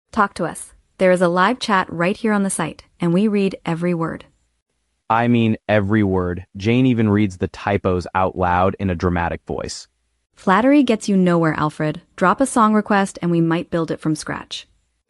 Talk to us. There is a live chat right here on the site, and we read every word. I mean every word. Jane even reads the typos out loud in a dramatic voice. Flattery gets you nowhere, Alfred. Drop a song request and we might build it from scratch.